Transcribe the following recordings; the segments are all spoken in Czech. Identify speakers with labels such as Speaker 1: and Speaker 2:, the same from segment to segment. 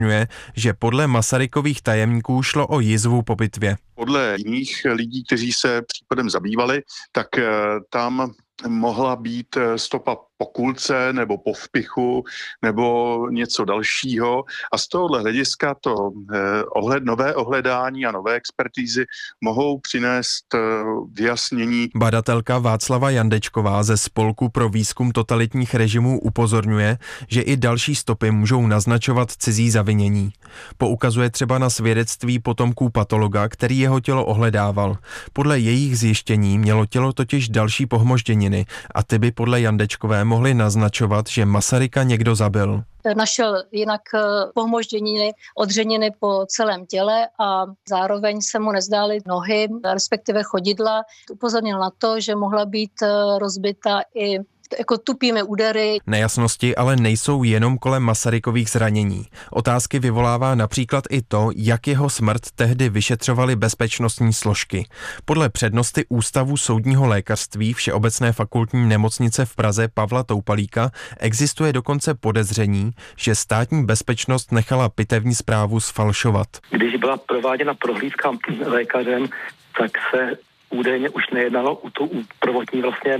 Speaker 1: že podle Masarykových tajemníků šlo o jizvu po bitvě.
Speaker 2: Podle jiných lidí, kteří se případem zabývali, tak tam mohla být stopa po kulce nebo po vpichu nebo něco dalšího. A z tohohle hlediska to nové ohledání a nové expertízy mohou přinést vyjasnění.
Speaker 1: Badatelka Václava Jandečková ze Spolku pro výzkum totalitních režimů upozorňuje, že i další stopy můžou naznačovat cizí zavinění. Poukazuje třeba na svědectví potomků patologa, který jeho tělo ohledával. Podle jejich zjištění mělo tělo totiž další pohmožděniny a ty by podle Jandečkové mohly naznačovat, že Masaryka někdo zabil.
Speaker 3: Našel jinak pohmožděniny, odřeniny po celém těle a zároveň se mu nezdály nohy, respektive chodidla. Upozornil na to, že mohla být rozbita i jako tupými údery.
Speaker 1: Nejasnosti ale nejsou jenom kolem Masarykových zranění. Otázky vyvolává například i to, jak jeho smrt tehdy vyšetřovaly bezpečnostní složky. Podle přednosty Ústavu soudního lékařství Všeobecné fakultní nemocnice v Praze Pavla Toupalíka existuje dokonce podezření, že státní bezpečnost nechala pitevní zprávu zfalšovat.
Speaker 4: Když byla prováděna prohlídka lékařem, tak se údajně už nejednalo u prvotní vlastně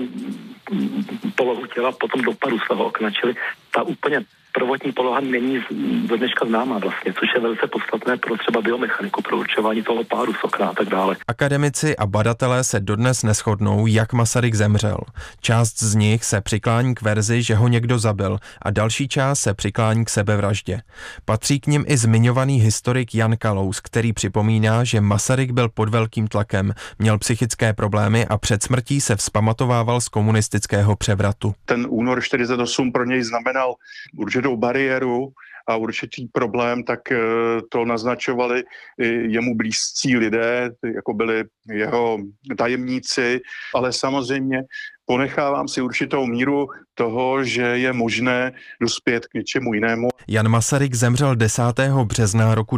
Speaker 4: polohu těla, potom dopadu svého okna, čili ta úplně prvotní poloha není do dneška známá vlastně, což je velice podstatné pro třeba biomechaniku, pro určování toho pádu z okna a tak dále.
Speaker 1: Akademici a badatelé se dodnes neshodnou, jak Masaryk zemřel. Část z nich se přiklání k verzi, že ho někdo zabil a další část se přiklání k sebevraždě. Patří k nim i zmiňovaný historik Jan Kalous, který připomíná, že Masaryk byl pod velkým tlakem, měl psychické problémy a před smrtí se vzpamatovával z komunistického převratu.
Speaker 2: Ten únor 48 pro něj znamenal určitou bariéru a určitý problém, tak to naznačovali jemu blízcí lidé, jako byli jeho tajemníci, ale samozřejmě ponechávám si určitou míru toho, že je možné dospět k něčemu jinému.
Speaker 1: Jan Masaryk zemřel 10. března roku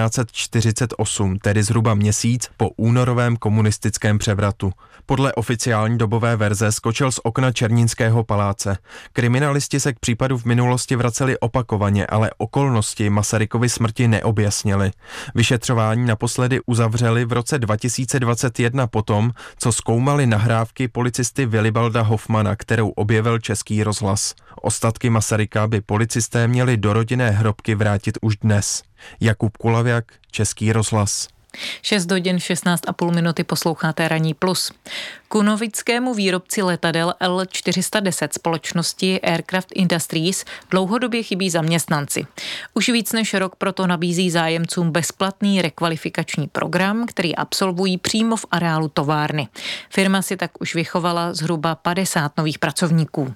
Speaker 1: 1948, tedy zhruba měsíc po únorovém komunistickém převratu. Podle oficiální dobové verze skočil z okna Černínského paláce. Kriminalisti se k případu v minulosti vraceli opakovaně, ale okolnosti Masarykovy smrti neobjasnili. Vyšetřování naposledy uzavřeli v roce 2021 potom, co zkoumali nahrávky policisty Vilibalda Hofmana, kterou objevil Český rozhlas. Ostatky Masaryka by policisté měli do rodinné hrobky vrátit už dnes. Jakub Kulavěk, Český rozhlas.
Speaker 5: 6 hodin 16,5 minuty posloucháte Ranní plus. Kunovickému výrobci letadel L410 společnosti Aircraft Industries dlouhodobě chybí zaměstnanci. Už víc než rok proto nabízí zájemcům bezplatný rekvalifikační program, který absolvují přímo v areálu továrny. Firma si tak už vychovala zhruba 50 nových pracovníků.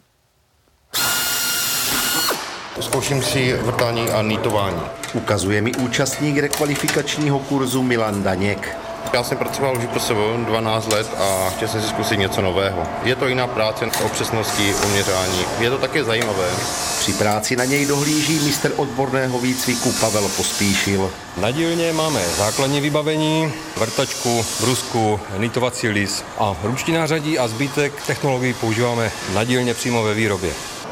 Speaker 6: Zkouším si vrtání a nýtování.
Speaker 7: Ukazuje mi účastník rekvalifikačního kurzu Milan Daněk.
Speaker 6: Já jsem pracoval už po 12 let a chtěl jsem si zkusit něco nového. Je to jiná práce o přesnosti, o měřání. Je to také zajímavé.
Speaker 7: Při práci na něj dohlíží mistr odborného výcviku Pavel Pospíšil.
Speaker 8: Na dílně máme základní vybavení, vrtačku, brusku, nýtovací lis a ruční nářadí a zbytek technologií používáme na dílně přímo ve výrobě.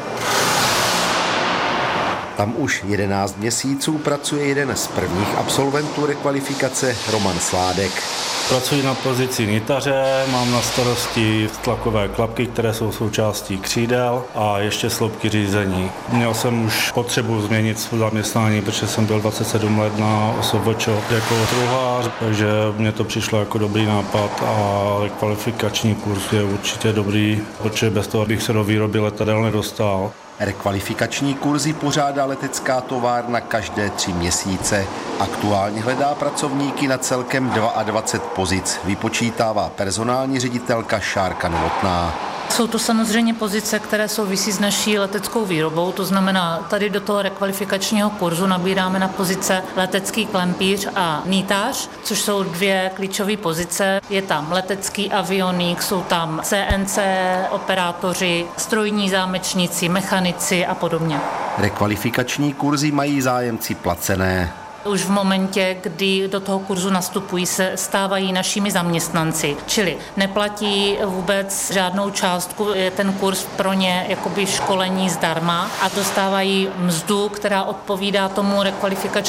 Speaker 7: Tam už 11 měsíců pracuje jeden z prvních absolventů rekvalifikace Roman Sládek.
Speaker 9: Pracuji na pozici nitaře, mám na starosti tlakové klapky, které jsou součástí křídel a ještě sloupky řízení. Měl jsem už potřebu změnit zaměstnání, protože jsem byl 27 let na OSVČ jako truhlář, takže mně to přišlo jako dobrý nápad a rekvalifikační kurz je určitě dobrý, protože bez toho bych se do výroby letadel nedostal.
Speaker 7: Rekvalifikační kurzy pořádá letecká továrna každé 3 měsíce. Aktuálně hledá pracovníky na celkem 22 pozic, vypočítává personální ředitelka Šárka Novotná.
Speaker 10: Jsou to samozřejmě pozice, které souvisí s naší leteckou výrobou, to znamená, tady do toho rekvalifikačního kurzu nabíráme na pozice letecký klempíř a nýtář, což jsou 2 klíčové pozice. Je tam letecký avionik, jsou tam CNC operátoři, strojní zámečníci, mechanici a podobně.
Speaker 7: Rekvalifikační kurzy mají zájemci placené.
Speaker 10: už v momentě, kdy do toho kurzu nastupují, se stávají našimi zaměstnanci. Čili neplatí vůbec žádnou částku, je ten kurz pro ně jakoby školení zdarma a dostávají mzdu, která odpovídá tomu rekvalifikačnímu